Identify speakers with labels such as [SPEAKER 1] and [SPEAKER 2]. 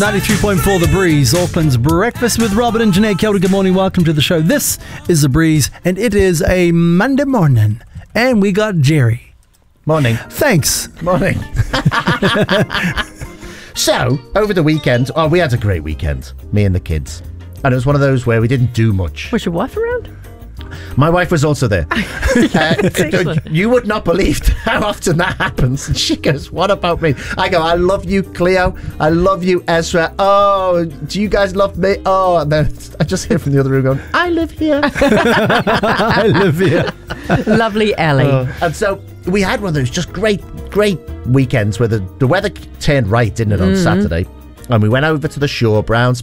[SPEAKER 1] 93.4 The Breeze, Auckland's breakfast with Robert and Janae. Kia ora, good morning, welcome to the show. This is The Breeze, and it is a Monday morning, and we got Jerry.
[SPEAKER 2] Morning.
[SPEAKER 1] Thanks.
[SPEAKER 2] Morning. So, over the weekend, we had a great weekend, me and the kids. And it was one of those where we didn't do much.
[SPEAKER 3] Was your wife around?
[SPEAKER 2] My wife was also there.
[SPEAKER 3] Excellent.
[SPEAKER 2] You would not believe how often that happens. And she goes, what about me? I go, I love you, Cleo. I love you, Ezra. Oh, do you guys love me? Oh, and then I just hear from the other room going, I live here.
[SPEAKER 1] I live here.
[SPEAKER 3] Lovely Ellie.
[SPEAKER 2] And so we had one of those just great weekends where the weather turned right, didn't it, on Saturday. And we went over to the shore, Browns